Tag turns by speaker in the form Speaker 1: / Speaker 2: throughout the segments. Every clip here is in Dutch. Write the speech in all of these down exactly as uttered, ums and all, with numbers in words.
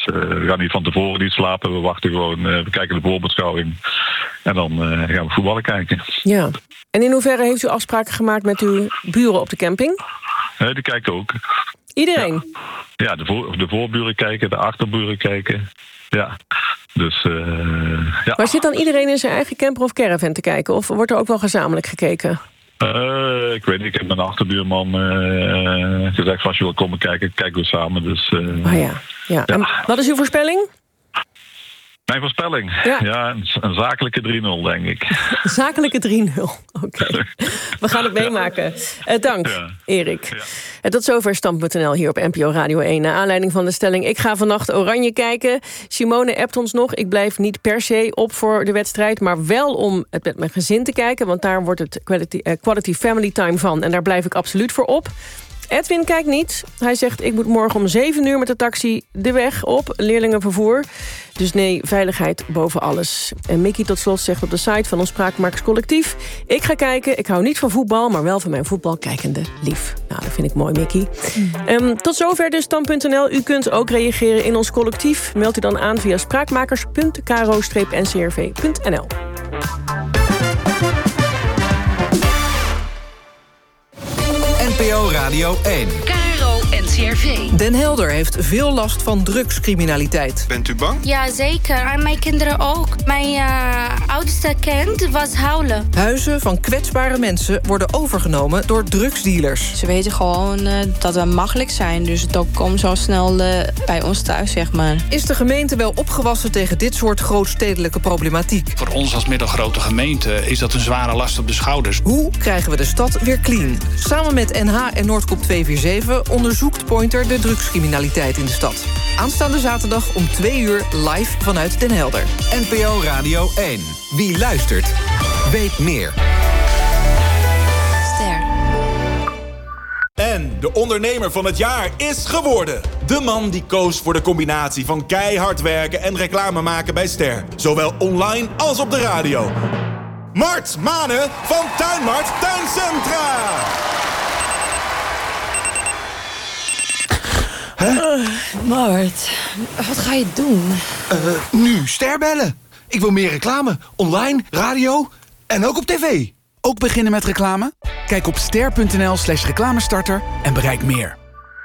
Speaker 1: uh, we gaan niet van tevoren niet slapen. We wachten gewoon, uh, we kijken de voorbeschouwing. En dan uh, gaan we voetballen kijken.
Speaker 2: Ja. En in hoeverre heeft u afspraken gemaakt met uw buren op de camping?
Speaker 1: Uh, die kijken ook.
Speaker 2: Iedereen?
Speaker 1: Ja, ja de, voor, de voorburen kijken, de achterburen kijken. Ja, dus uh, ja.
Speaker 2: Maar zit dan iedereen in zijn eigen camper of caravan te kijken? Of wordt er ook wel gezamenlijk gekeken?
Speaker 1: Uh, ik weet niet, ik heb mijn achterbuurman uh, gezegd... als je wil komen kijken, kijken we samen. Dus, uh,
Speaker 2: oh ja, ja. ja. En wat is uw voorspelling?
Speaker 1: Mijn voorspelling?
Speaker 2: Ja,
Speaker 1: ja een, een zakelijke drie nul, denk ik.
Speaker 2: Een zakelijke drie nul, oké. Okay. We gaan het meemaken. Uh, dank, ja. Erik. Ja. En tot zover stand punt n l hier op N P O Radio één. Naar aanleiding van de stelling, ik ga vannacht Oranje kijken. Simone appt ons nog, ik blijf niet per se op voor de wedstrijd... maar wel om het met mijn gezin te kijken... want daar wordt het quality, uh, quality family time van... en daar blijf ik absoluut voor op. Edwin kijkt niet. Hij zegt, ik moet morgen om zeven uur met de taxi de weg op. Leerlingenvervoer. Dus nee, veiligheid boven alles. En Mickey tot slot zegt op de site van ons Spraakmakerscollectief... ik ga kijken, ik hou niet van voetbal... maar wel van mijn voetbalkijkende lief. Nou, dat vind ik mooi, Mickey. Mm. Um, tot zover dus stand punt n l. U kunt ook reageren in ons collectief. Meld u dan aan via spraakmakers punt k r o n c r v punt n l.
Speaker 3: N P O Radio één.
Speaker 4: K R O N C R V.
Speaker 2: Den Helder heeft veel last van drugscriminaliteit.
Speaker 5: Bent u bang?
Speaker 6: Ja, zeker. En mijn kinderen ook. Mijn uh, oudste kind was huilen.
Speaker 2: Huizen van kwetsbare mensen worden overgenomen door drugsdealers.
Speaker 7: Ze weten gewoon uh, dat we makkelijk zijn. Dus het ook komt zo snel uh, bij ons thuis, zeg maar.
Speaker 2: Is de gemeente wel opgewassen tegen dit soort grootstedelijke problematiek?
Speaker 8: Voor ons als middelgrote gemeente is dat een zware last op de schouders.
Speaker 2: Hoe krijgen we de stad weer clean? Samen met N H en Noordkop tweehonderdzevenenveertig onderzoekt Pointer de drugscriminaliteit in de stad. Aanstaande zaterdag om twee uur live vanuit Den Helder.
Speaker 3: N P O Radio één. Wie luistert, weet meer.
Speaker 7: Ster.
Speaker 9: En de ondernemer van het jaar is geworden. De man die koos voor de combinatie van keihard werken en reclame maken bij Ster. Zowel online als op de radio. Mart Manen van Tuinmart Tuincentra.
Speaker 7: Huh? Uh, Mart, wat ga je doen?
Speaker 10: Uh, nu Ster bellen. Ik wil meer reclame. Online, radio en ook op tv.
Speaker 11: Ook beginnen met reclame? Kijk op ster punt n l slash reclamestarter en bereik meer.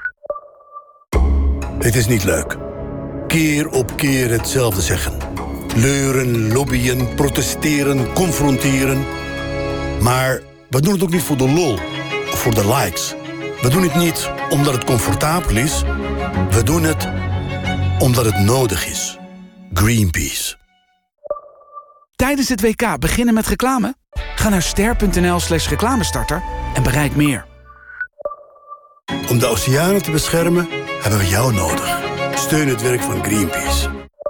Speaker 12: Het is niet leuk. Keer op keer hetzelfde zeggen. Leuren, lobbyen, protesteren, confronteren. Maar we doen het ook niet voor de lol of voor de likes. We doen het niet omdat het comfortabel is. We doen het omdat het nodig is. Greenpeace.
Speaker 11: Tijdens het W K beginnen met reclame? Ga naar ster punt n l slash reclamestarter en bereik meer.
Speaker 12: Om de oceanen te beschermen hebben we jou nodig. Steun het werk van Greenpeace.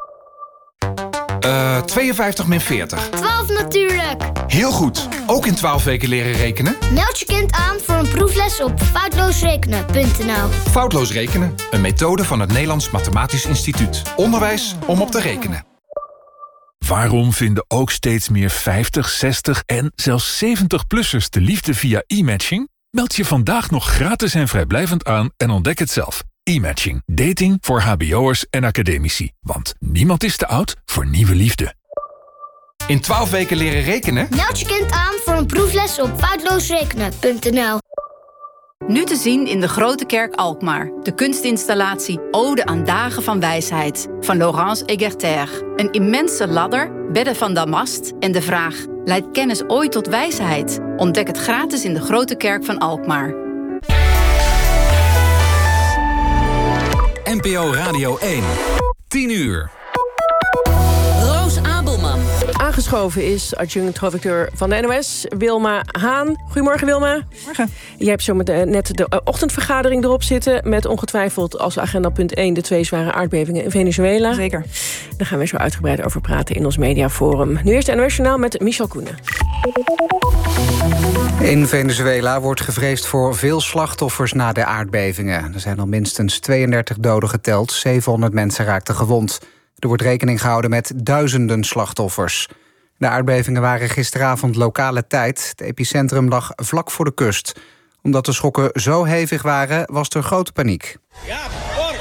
Speaker 3: Uh, tweeënvijftig min veertig.
Speaker 6: twaalf natuurlijk.
Speaker 3: Heel goed. Ook in twaalf weken leren rekenen?
Speaker 6: Meld je kind aan voor een proefles op foutloosrekenen punt n l.
Speaker 3: Foutloos rekenen. Een methode van het Nederlands Mathematisch Instituut. Onderwijs om op te rekenen.
Speaker 13: Waarom vinden ook steeds meer vijftig, zestig en zelfs zeventig-plussers de liefde via e-matching? Meld je vandaag nog gratis en vrijblijvend aan en ontdek het zelf. E-matching. Dating voor hbo'ers en academici. Want niemand is te oud voor nieuwe liefde.
Speaker 3: In twaalf weken leren rekenen?
Speaker 6: Meld je kind aan voor een proefles op foutloosrekenen punt n l.
Speaker 4: Nu te zien in de Grote Kerk Alkmaar. De kunstinstallatie Ode aan Dagen van Wijsheid van Laurence Egerter. Een immense ladder, bedden van damast en de vraag: leidt kennis ooit tot wijsheid? Ontdek het gratis in de Grote Kerk van Alkmaar.
Speaker 3: N P O Radio één. tien uur.
Speaker 4: Roos Abelman.
Speaker 2: Aangeschoven is adjunct-hoofdredacteur van de N O S, Wilma Haan. Goedemorgen, Wilma.
Speaker 14: Morgen.
Speaker 2: Jij hebt zo met de, net de ochtendvergadering erop zitten, met ongetwijfeld als agenda punt één de twee zware aardbevingen in Venezuela.
Speaker 14: Zeker.
Speaker 2: Daar gaan we zo uitgebreid over praten in ons mediaforum. Nu eerst de N O S-journaal met Michel Koenen.
Speaker 15: In Venezuela wordt gevreesd voor veel slachtoffers na de aardbevingen. Er zijn al minstens tweeëndertig doden geteld, zevenhonderd mensen raakten gewond. Er wordt rekening gehouden met duizenden slachtoffers. De aardbevingen waren gisteravond lokale tijd. Het epicentrum lag vlak voor de kust. Omdat de schokken zo hevig waren, was er grote paniek.
Speaker 16: Ja, por